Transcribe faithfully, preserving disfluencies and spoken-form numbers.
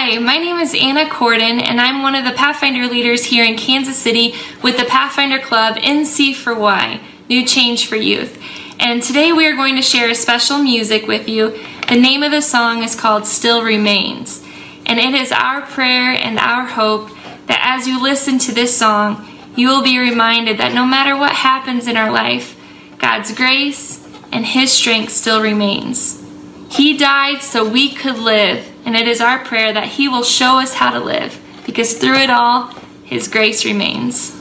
Hi, my name is Anna Corden, and I'm one of the Pathfinder leaders here in Kansas City with the Pathfinder Club N C for Y, New Change for Youth. And today we are going to share a special music with you. The name of the song is called Still Remains. And it is our prayer and our hope that as you listen to this song, you will be reminded that no matter what happens in our life, God's grace and His strength still remains. He died so we could live, and it is our prayer that He will show us how to live, because through it all, His grace remains.